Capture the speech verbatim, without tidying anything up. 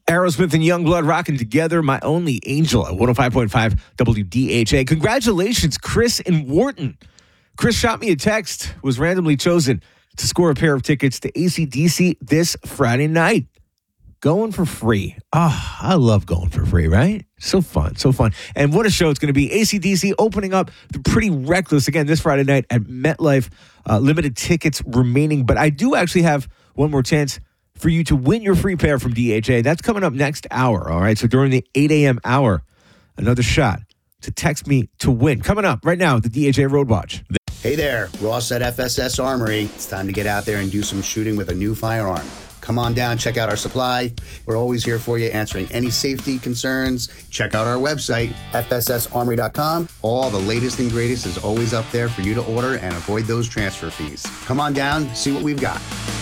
Aerosmith and Youngblood rocking together. My Only Angel at one oh five point five W D H A. Congratulations, Chris in Wharton. Chris shot me a text, was randomly chosen to score a pair of tickets to A C D C this Friday night. Going for free. Ah, oh, I love going for free, right? So fun, so fun. And what a show it's going to be. A C D C opening up the Pretty Reckless again this Friday night at MetLife. Uh, limited tickets remaining, but I do actually have one more chance for you to win your free pair from D H A. That's coming up next hour, all right? So during the eight a.m. hour, another shot to text me to win. Coming up right now, the D H A Road Watch. Hey there, Ross at F S S Armory. It's time to get out there and do some shooting with a new firearm. Come on down, check out our supply. We're always here for you, answering any safety concerns. Check out our website, F S S armory dot com. All the latest and greatest is always up there for you to order and avoid those transfer fees. Come on down, see what we've got.